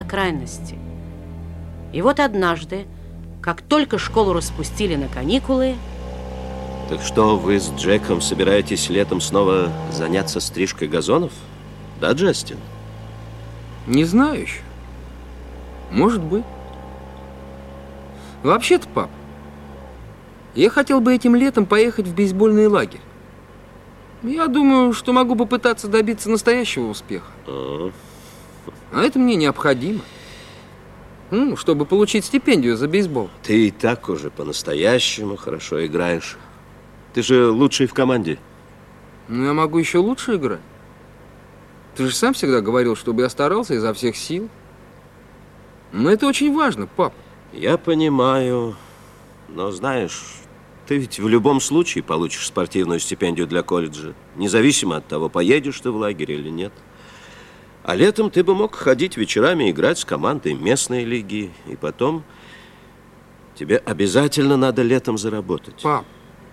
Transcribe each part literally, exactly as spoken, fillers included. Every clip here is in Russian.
крайности. И вот однажды, как только школу распустили на каникулы... Так что, вы с Джеком собираетесь летом снова заняться стрижкой газонов? Да, Джастин? Не знаю еще. Может быть. Вообще-то, пап, я хотел бы этим летом поехать в бейсбольный лагерь. Я думаю, что могу попытаться добиться настоящего успеха. А, а это мне необходимо. Ну, чтобы получить стипендию за бейсбол. Ты и так уже по-настоящему хорошо играешь. Ты же лучший в команде. Ну, я могу еще лучше играть. Ты же сам всегда говорил, чтобы я старался изо всех сил. Но это очень важно, пап. Я понимаю. Но знаешь, ты ведь в любом случае получишь спортивную стипендию для колледжа. Независимо от того, поедешь ты в лагерь или нет. А летом ты бы мог ходить вечерами и играть с командой местной лиги. И потом тебе обязательно надо летом заработать. Пап,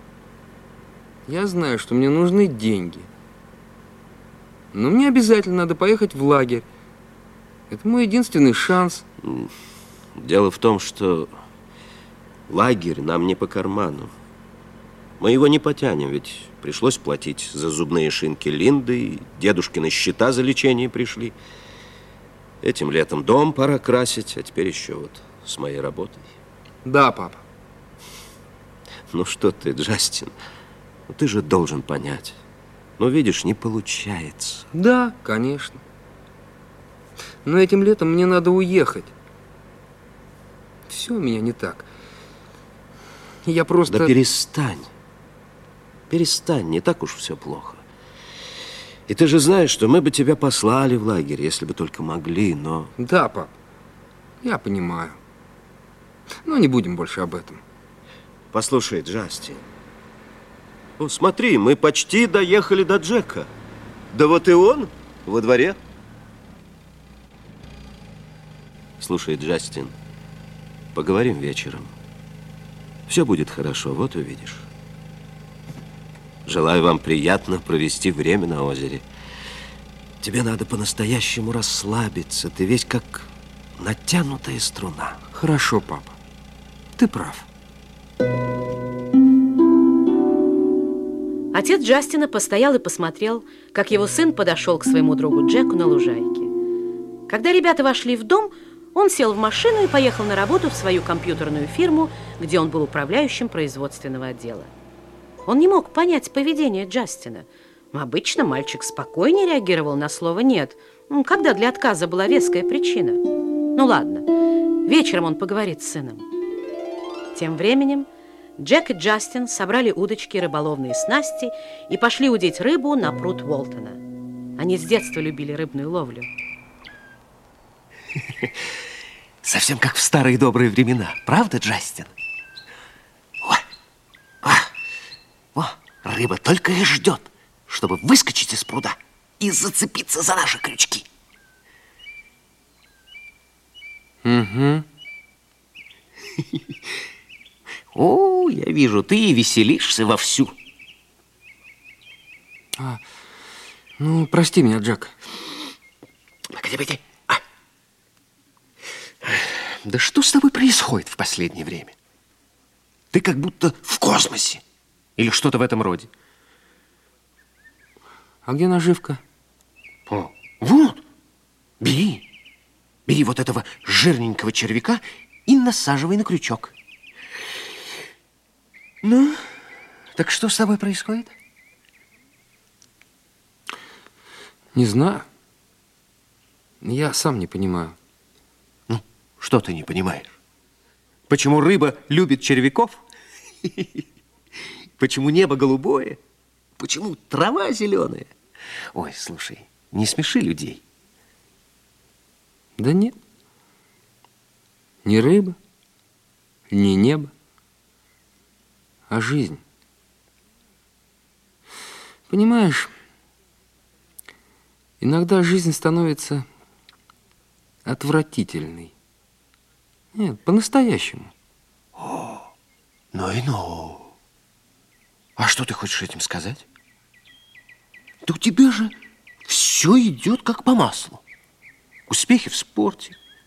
я знаю, что мне нужны деньги. Но мне обязательно надо поехать в лагерь. Это мой единственный шанс. Дело в том, что лагерь нам не по карману. Мы его не потянем, ведь пришлось платить за зубные шинки Линды, и дедушкины счета за лечение пришли. Этим летом дом пора красить, а теперь еще вот с моей работой. Да, папа. Ну что ты, Джастин, ну ты же должен понять. Ну, видишь, не получается. Да, конечно. Но этим летом мне надо уехать. Все у меня не так. Я просто... Да перестань. Перестань, не так уж все плохо. И ты же знаешь, что мы бы тебя послали в лагерь, если бы только могли, но... Да, пап, я понимаю. Но не будем больше об этом. Послушай, Джастин, ну, смотри, мы почти доехали до Джека. Да вот и он во дворе. Слушай, Джастин, поговорим вечером. Все будет хорошо, вот увидишь. Желаю вам приятно провести время на озере. Тебе надо по-настоящему расслабиться. Ты весь как натянутая струна. Хорошо, папа. Ты прав. Отец Джастина постоял и посмотрел, как его сын подошел к своему другу Джеку на лужайке. Когда ребята вошли в дом, он сел в машину и поехал на работу в свою компьютерную фирму, где он был управляющим производственного отдела. Он не мог понять поведение Джастина. Обычно мальчик спокойнее реагировал на слово «нет», когда для отказа была веская причина. Ну ладно, вечером он поговорит с сыном. Тем временем Джек и Джастин собрали удочки, рыболовные снасти и пошли удить рыбу на пруд Уолтона. Они с детства любили рыбную ловлю. Совсем как в старые добрые времена, правда, Джастин? О, о, о, рыба только и ждет, чтобы выскочить из пруда и зацепиться за наши крючки. Угу. О, я вижу, ты веселишься вовсю. А, ну, прости меня, Джек. Погоди, погоди. А. Да что с тобой происходит в последнее время? Ты как будто в космосе. Или что-то в этом роде. А где наживка? О, вот. Бери. Бери вот этого жирненького червяка и насаживай на крючок. Ну, так что с тобой происходит? Не знаю. Я сам не понимаю. Ну, что ты не понимаешь? Почему рыба любит червяков? Почему небо голубое? Почему трава зеленая? Ой, слушай, не смеши людей. Да нет. Ни рыба, ни небо, а жизнь. Понимаешь, иногда жизнь становится отвратительной. Нет, по-настоящему. О, ну и ну. А что ты хочешь этим сказать? Да у тебя же все идет как по маслу. Успехи в спорте,